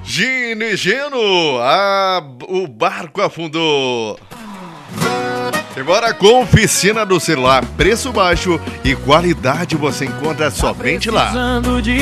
Gino e Geno, o barco afundou. Agora com oficina do celular, preço baixo e qualidade você encontra somente lá.